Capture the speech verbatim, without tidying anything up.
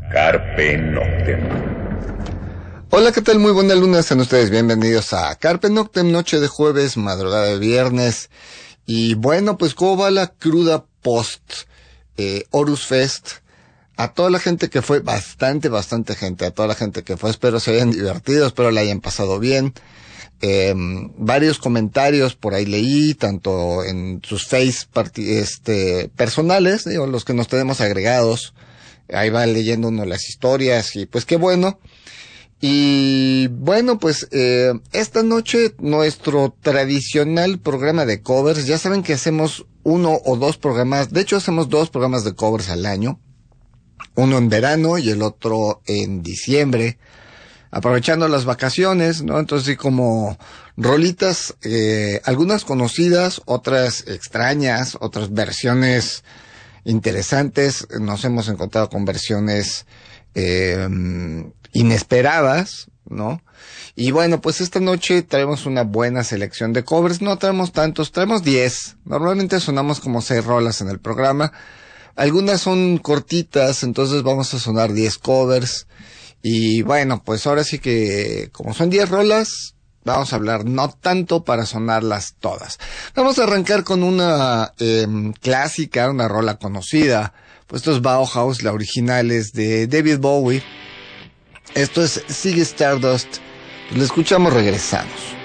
Carpe Noctem. Hola, ¿qué tal? Muy buena luna, sean ustedes bienvenidos a Carpe Noctem, noche de jueves, madrugada de viernes. Y bueno, pues ¿cómo va la cruda post eh, Horus Fest? A toda la gente que fue, bastante, bastante gente, a toda la gente que fue, espero se hayan divertido, espero la hayan pasado bien. Eh, varios comentarios por ahí leí, tanto en sus face parti- este, personales, digo, los que nos tenemos agregados. Ahí va leyendo uno las historias y pues qué bueno. Y bueno, pues eh, esta noche nuestro tradicional programa de covers, ya saben que hacemos uno o dos programas, de hecho hacemos dos programas de covers al año, uno en verano y el otro en diciembre, aprovechando las vacaciones, ¿no? Entonces sí, como rolitas, eh, algunas conocidas, otras extrañas, otras versiones interesantes. Nos hemos encontrado con versiones eh, inesperadas, ¿no? Y bueno, pues esta noche traemos una buena selección de covers. No traemos tantos, traemos diez. Normalmente sonamos como seis rolas en el programa. Algunas son cortitas, entonces vamos a sonar diez covers. Y bueno, pues ahora sí que como son diez rolas, vamos a hablar no tanto para sonarlas todas. Vamos a arrancar con una eh, clásica, una rola conocida. Pues esto es Bauhaus, la original es de David Bowie. Esto es Ziggy Stardust. Pues lo escuchamos, regresamos.